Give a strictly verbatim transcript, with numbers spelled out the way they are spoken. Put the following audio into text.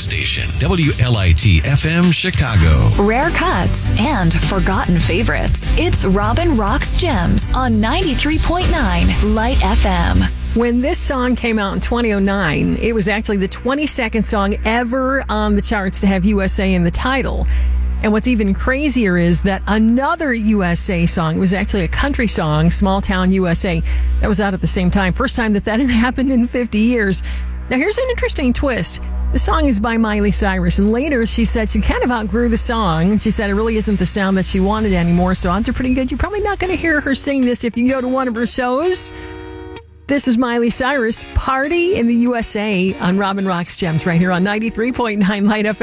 station, W L I T F M Chicago. Rare cuts and forgotten favorites. It's Robin Rocks Gems on ninety-three point nine Light F M. When this song came out in twenty oh nine, it was actually the twenty-second song ever on the charts to have U S A in the title. And what's even crazier is that another U S A song, it was actually a country song, Small Town U S A, that was out at the same time. First time that that had happened in fifty years. Now, here's an interesting twist. The song is by Miley Cyrus, and later she said she kind of outgrew the song, and she said it really isn't the sound that she wanted anymore, so odds are pretty good. You're probably not going to hear her sing this if you go to one of her shows. This is Miley Cyrus, Party in the U S A on Robin Rocks Gems right here on ninety-three point nine Light F M.